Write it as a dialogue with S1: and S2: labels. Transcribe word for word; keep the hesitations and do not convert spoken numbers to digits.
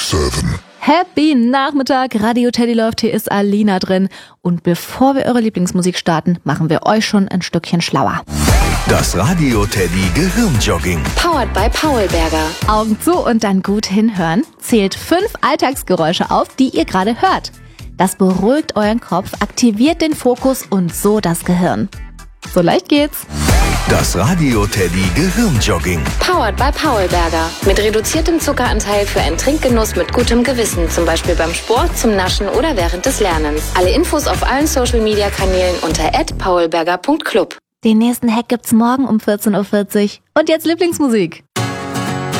S1: seven.
S2: Happy Nachmittag, Radio Teddy läuft, hier ist Alina drin. Und bevor wir eure Lieblingsmusik starten, machen wir euch schon ein Stückchen schlauer.
S3: Das Radio Teddy Gehirnjogging.
S4: Powered by Paulberger.
S2: Augen zu und dann gut hinhören. Zählt fünf Alltagsgeräusche auf, die ihr gerade hört. Das beruhigt euren Kopf, aktiviert den Fokus und so das Gehirn. So leicht geht's.
S3: Das Radio Teddy Gehirnjogging.
S4: Powered by Paulberger. Mit reduziertem Zuckeranteil für einen Trinkgenuss mit gutem Gewissen. Zum Beispiel beim Sport, zum Naschen oder während des Lernens. Alle Infos auf allen Social-Media-Kanälen unter at paulberger punkt club.
S2: Den nächsten Hack gibt's morgen um vierzehn Uhr vierzig. Und jetzt Lieblingsmusik.